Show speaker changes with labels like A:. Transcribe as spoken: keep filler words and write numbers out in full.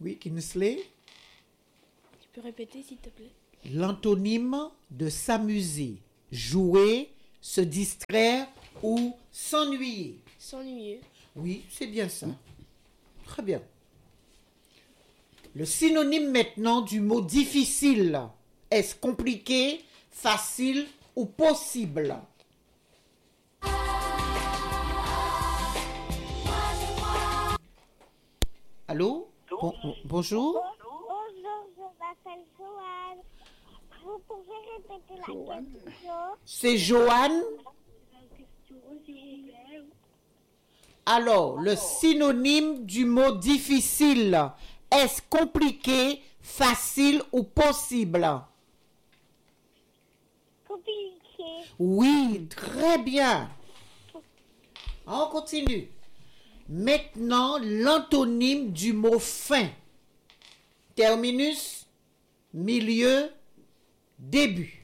A: Oui, Kinsley.
B: Tu peux répéter s'il te plaît?
A: L'antonyme de s'amuser, jouer, se distraire ou s'ennuyer.
B: S'ennuyer.
A: Oui, c'est bien ça. Très bien. Le synonyme maintenant du mot difficile. Est-ce compliqué, facile ou possible? Allô? Bon- bon- bonjour.
C: Bonjour, je m'appelle Joanne. Vous pouvez répéter la question?
A: C'est Joanne. Alors, le synonyme du mot difficile. Est-ce compliqué, facile ou possible?
C: Compliqué.
A: Oui, très bien. On continue. Maintenant, l'antonyme du mot fin. Terminus, milieu, début.